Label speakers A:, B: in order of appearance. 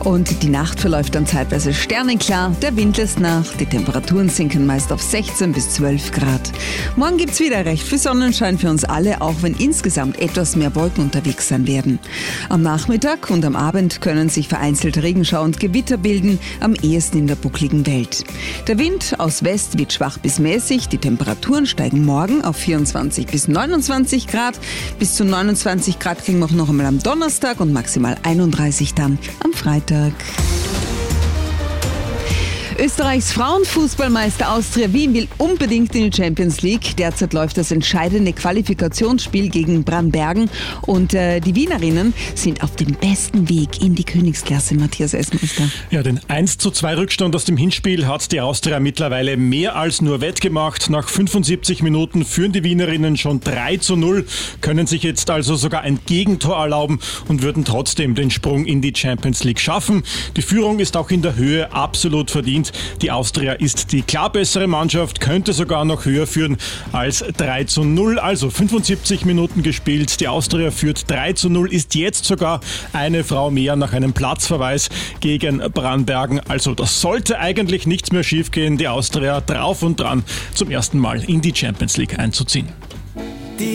A: Und die Nacht verläuft dann zeitweise sternenklar, der Wind lässt nach, die Temperaturen sinken meist auf 16 bis 12 Grad. Morgen gibt's wieder recht viel Sonnenschein für uns alle, auch wenn insgesamt etwas mehr Wolken unterwegs sein werden. Am Nachmittag und am Abend können sich vereinzelt Regenschauer und Gewitter bilden, am ehesten in der buckligen Welt. Der Wind aus West wird schwach bis mäßig, die Temperaturen steigen morgen auf 24 bis 29 Grad. Bis zu 29 Grad kriegen wir auch noch einmal am Donnerstag und maximal 31 dann am Freitag. Österreichs Frauenfußballmeister Austria Wien will unbedingt in die Champions League. Derzeit läuft das entscheidende Qualifikationsspiel gegen Brannbergen und die Wienerinnen sind auf dem besten Weg in die Königsklasse, Matthias Esmeister.
B: Ja, den 1:2 Rückstand aus dem Hinspiel hat die Austria mittlerweile mehr als nur wettgemacht. Nach 75 Minuten führen die Wienerinnen schon 3:0, können sich jetzt also sogar ein Gegentor erlauben und würden trotzdem den Sprung in die Champions League schaffen. Die Führung ist auch in der Höhe absolut verdient. Die Austria ist die klar bessere Mannschaft, könnte sogar noch höher führen als 3:0. Also 75 Minuten gespielt. Die Austria führt 3:0, ist jetzt sogar eine Frau mehr nach einem Platzverweis gegen Brannbergen. Also das sollte eigentlich nichts mehr schiefgehen. Die Austria drauf und dran, zum ersten Mal in die Champions League einzuziehen.